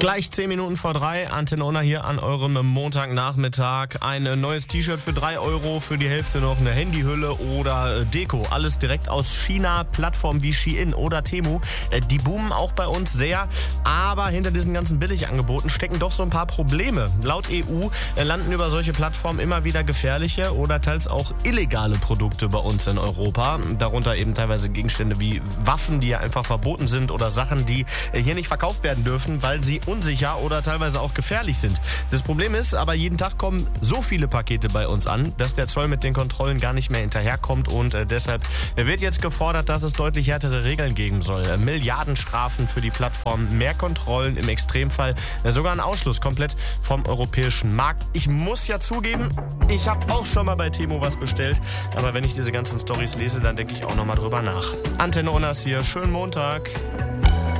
Gleich 10 Minuten vor 3, Antenne Unna hier an eurem Montagnachmittag. Ein neues T-Shirt für 3 Euro, für die Hälfte noch eine Handyhülle oder Deko. Alles direkt aus China, Plattformen wie Shein oder Temu. Die boomen auch bei uns sehr, aber hinter diesen ganzen Billigangeboten stecken doch so ein paar Probleme. Laut EU landen über solche Plattformen immer wieder gefährliche oder teils auch illegale Produkte bei uns in Europa. Darunter eben teilweise Gegenstände wie Waffen, die ja einfach verboten sind oder Sachen, die hier nicht verkauft werden dürfen, weil sie unsicher oder teilweise auch gefährlich sind. Das Problem ist aber, jeden Tag kommen so viele Pakete bei uns an, dass der Zoll mit den Kontrollen gar nicht mehr hinterherkommt und deshalb wird jetzt gefordert, dass es deutlich härtere Regeln geben soll. Milliardenstrafen für die Plattform, mehr Kontrollen, im Extremfall sogar ein Ausschluss komplett vom europäischen Markt. Ich muss ja zugeben, ich habe auch schon mal bei Temu was bestellt, aber wenn ich diese ganzen Storys lese, dann denke ich auch nochmal drüber nach. Antenne Unna hier, schönen Montag.